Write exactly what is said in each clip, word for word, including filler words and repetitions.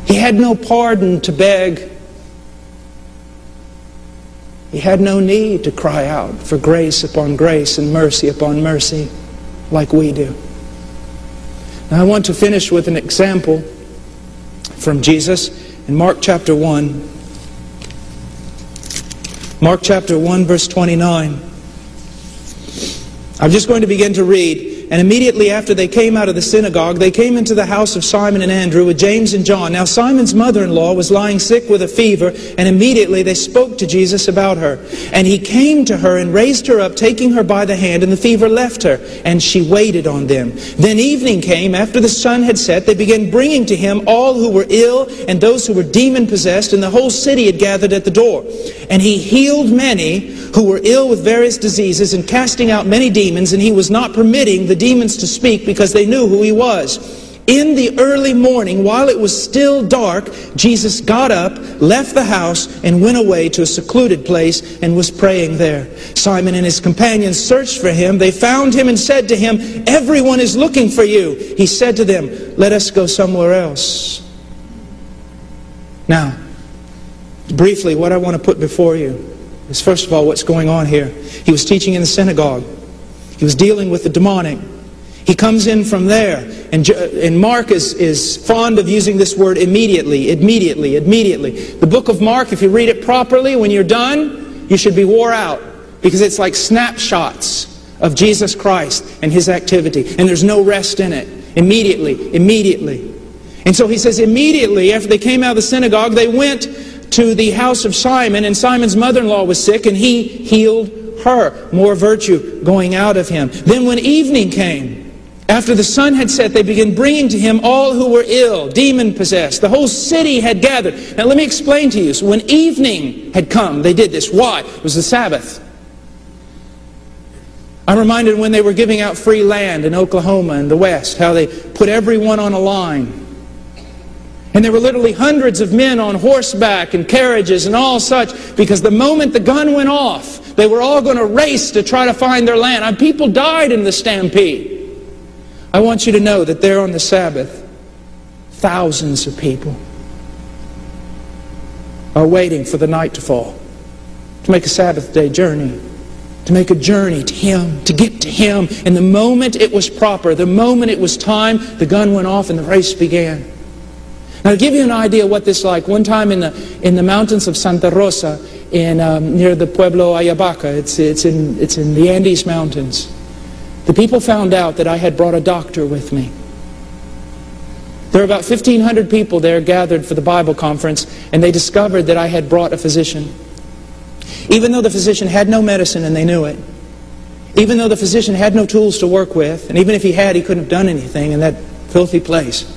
He had no pardon to beg. He had no need to cry out for grace upon grace and mercy upon mercy like we do. Now I want to finish with an example from Jesus in Mark chapter one. Mark chapter one, verse twenty-nine. I'm just going to begin to read. And immediately after they came out of the synagogue, they came into the house of Simon and Andrew with James and John. Now Simon's mother-in-law was lying sick with a fever, and immediately they spoke to Jesus about her. And he came to her and raised her up, taking her by the hand, and the fever left her, and she waited on them. Then evening came, after the sun had set, they began bringing to him all who were ill and those who were demon-possessed, and the whole city had gathered at the door. And he healed many who were ill with various diseases, and casting out many demons, and he was not permitting the demons to speak, because they knew who he was. In the early morning, while it was still dark, Jesus got up, left the house, and went away to a secluded place, and was praying there. Simon and his companions searched for him. They found him and said to him, "Everyone is looking for you." He said to them, "Let us go somewhere else." Now, briefly, what I want to put before you is, first of all, what's going on here. He was teaching in the synagogue. He was dealing with the demonic. He comes in from there. And, and Mark is, is fond of using this word immediately, immediately, immediately. The book of Mark, if you read it properly, when you're done, you should be wore out. Because it's like snapshots of Jesus Christ and His activity. And there's no rest in it. Immediately, immediately. And so he says, immediately after they came out of the synagogue, they went to the house of Simon, and Simon's mother-in-law was sick, and he healed her. More virtue going out of him. Then when evening came, after the sun had set, they began bringing to him all who were ill, demon-possessed. The whole city had gathered. Now let me explain to you. So when evening had come, they did this. Why? It was the Sabbath. I'm reminded when they were giving out free land in Oklahoma and the West, how they put everyone on a line. And there were literally hundreds of men on horseback and carriages and all such, because the moment the gun went off, they were all going to race to try to find their land. And people died in the stampede. I want you to know that there on the Sabbath, thousands of people are waiting for the night to fall, to make a Sabbath day journey, to make a journey to Him, to get to Him. And the moment it was proper, the moment it was time, the gun went off and the race began. Now to give you an idea what this is like, one time in the in the mountains of Santa Rosa, in um, near the Pueblo Ayabaca, it's it's in it's in the Andes Mountains. The people found out that I had brought a doctor with me. There were about fifteen hundred people there gathered for the Bible conference, and they discovered that I had brought a physician. Even though the physician had no medicine and they knew it, even though the physician had no tools to work with, and even if he had, he couldn't have done anything in that filthy place.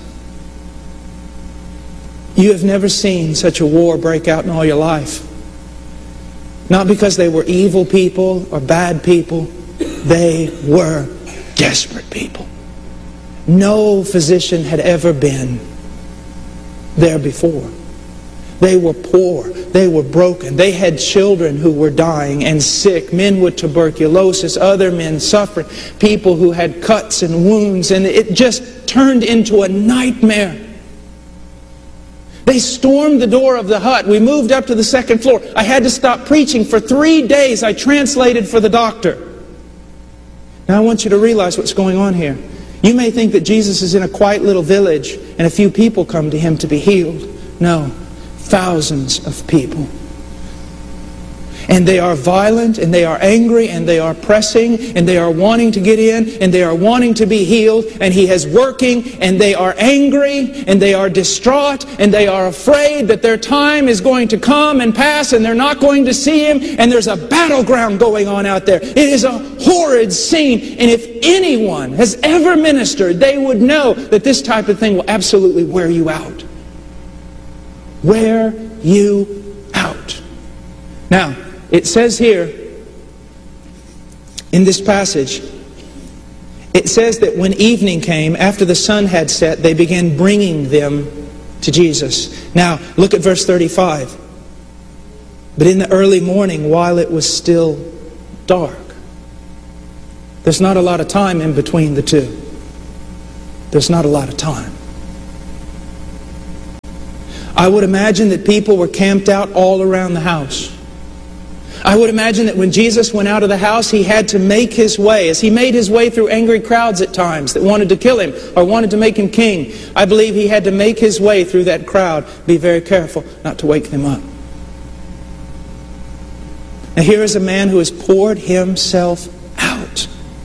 You have never seen such a war break out in all your life. Not because they were evil people or bad people. They were desperate people. No physician had ever been there before. They were poor. They were broken. They had children who were dying and sick. Men with tuberculosis. Other men suffering. People who had cuts and wounds. And it just turned into a nightmare. They stormed the door of the hut. We moved up to the second floor. I had to stop preaching for three days. I translated for the doctor. Now I want you to realize what's going on here. You may think that Jesus is in a quiet little village and a few people come to Him to be healed. No, thousands of people. And they are violent, and they are angry, and they are pressing, and they are wanting to get in, and they are wanting to be healed, and He is working, and they are angry, and they are distraught, and they are afraid that their time is going to come and pass, and they're not going to see Him, and there's a battleground going on out there. It is a horrid scene, and if anyone has ever ministered, they would know that this type of thing will absolutely wear you out. Wear you out. Now, it says here, in this passage, it says that when evening came, after the sun had set, they began bringing them to Jesus. Now, look at verse thirty-five. But in the early morning, while it was still dark. There's not a lot of time in between the two. There's not a lot of time. I would imagine that people were camped out all around the house. I would imagine that when Jesus went out of the house, He had to make His way. As He made His way through angry crowds at times that wanted to kill Him or wanted to make Him king, I believe He had to make His way through that crowd. Be very careful not to wake them up. Now here is a man who has poured himself out.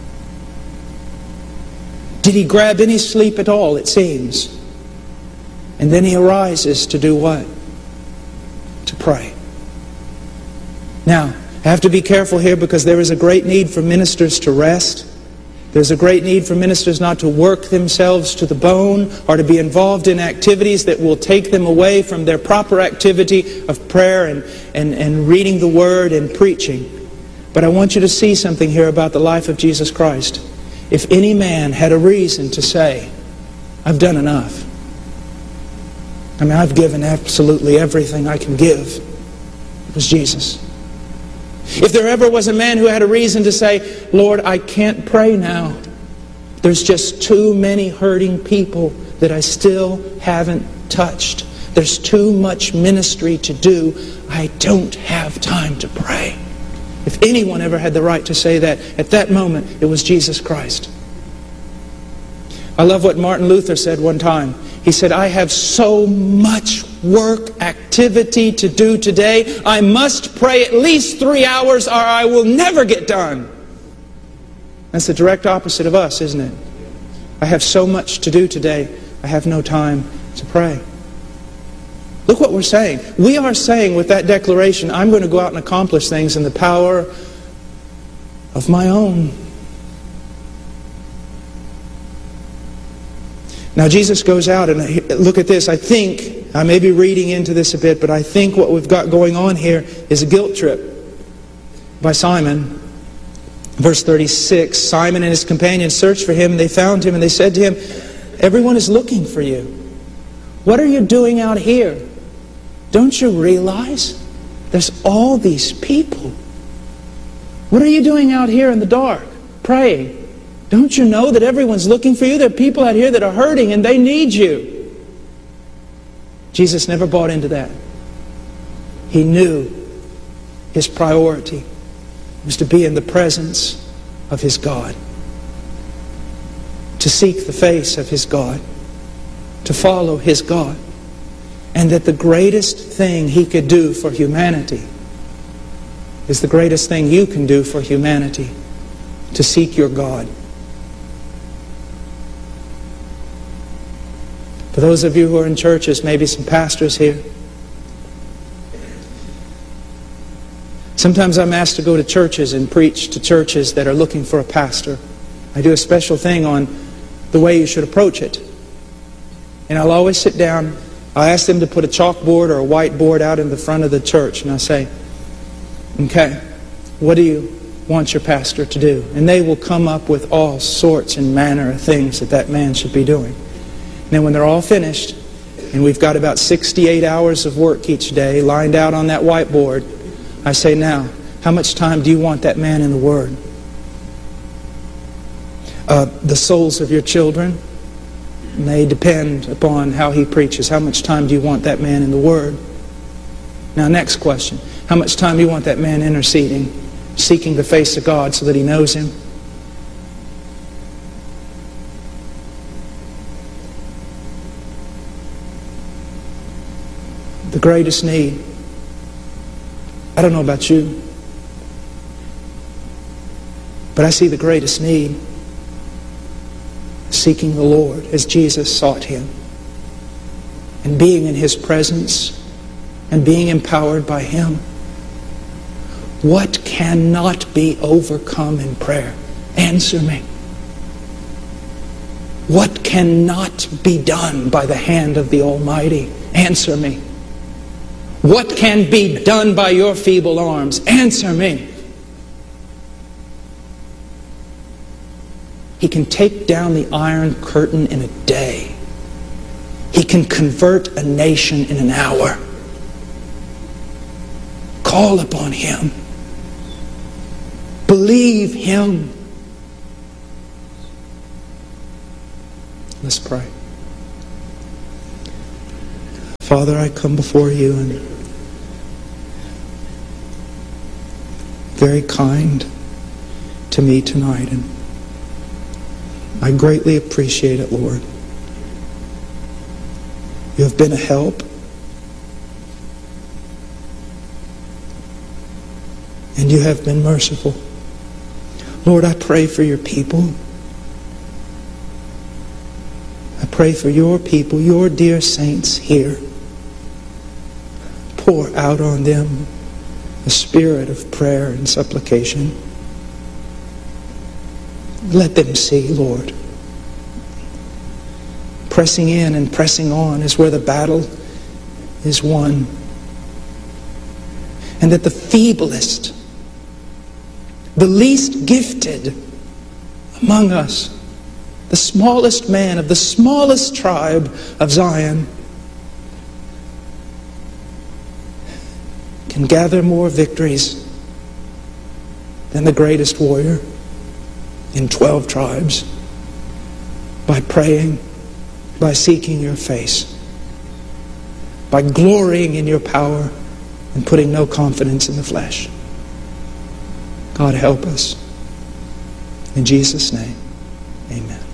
Did He grab any sleep at all, it seems? And then He arises to do what? To pray. Now, I have to be careful here because there is a great need for ministers to rest. There's a great need for ministers not to work themselves to the bone or to be involved in activities that will take them away from their proper activity of prayer and, and, and reading the Word and preaching. But I want you to see something here about the life of Jesus Christ. If any man had a reason to say, I've done enough. I mean, I've given absolutely everything I can give. It was Jesus. If there ever was a man who had a reason to say, Lord, I can't pray now. There's just too many hurting people that I still haven't touched. There's too much ministry to do. I don't have time to pray. If anyone ever had the right to say that, at that moment, it was Jesus Christ. I love what Martin Luther said one time. He said, I have so much work, activity to do today. I must pray at least three hours or I will never get done. That's the direct opposite of us, isn't it? I have so much to do today. I have no time to pray. Look what we're saying. We are saying with that declaration, I'm going to go out and accomplish things in the power of my own. Now Jesus goes out and look at this. I think, I may be reading into this a bit, but I think what we've got going on here is a guilt trip by Simon. Verse thirty-six, Simon and his companions searched for Him and they found Him and they said to Him, everyone is looking for you. What are you doing out here? Don't you realize there's all these people? What are you doing out here in the dark, praying? Don't you know that everyone's looking for you? There are people out here that are hurting and they need you. Jesus never bought into that. He knew His priority was to be in the presence of His God, to seek the face of His God, to follow His God, and that the greatest thing He could do for humanity is the greatest thing you can do for humanity, to seek your God. For those of you who are in churches, maybe some pastors here, sometimes I'm asked to go to churches and preach to churches that are looking for a pastor. I do a special thing on the way you should approach it. And I'll always sit down, I ask them to put a chalkboard or a whiteboard out in the front of the church, and I say, okay, what do you want your pastor to do? And they will come up with all sorts and manner of things that that man should be doing. And then when they're all finished, and we've got about sixty-eight hours of work each day lined out on that whiteboard, I say, now, how much time do you want that man in the Word? Uh, the souls of your children, they depend upon how he preaches. How much time do you want that man in the Word? Now, next question. How much time do you want that man interceding, seeking the face of God so that he knows Him? The greatest need. I don't know about you, but I see the greatest need seeking the Lord as Jesus sought Him, and being in His presence and being empowered by Him. What cannot be overcome in prayer? Answer me. What cannot be done by the hand of the Almighty? Answer me. What can be done by your feeble arms? Answer me. He can take down the Iron Curtain in a day. He can convert a nation in an hour. Call upon Him. Believe Him. Let's pray. Father, I come before you and very kind to me tonight, and I greatly appreciate it, Lord. You have been a help, and you have been merciful. Lord, I pray for your people. I pray for your people, your dear saints here. Pour out on them a spirit of prayer and supplication. Let them see, Lord. Pressing in and pressing on is where the battle is won. And that the feeblest, the least gifted among us, the smallest man of the smallest tribe of Zion, can gather more victories than the greatest warrior in twelve tribes by praying, by seeking your face, by glorying in your power and putting no confidence in the flesh. God, help us. In Jesus' name, amen.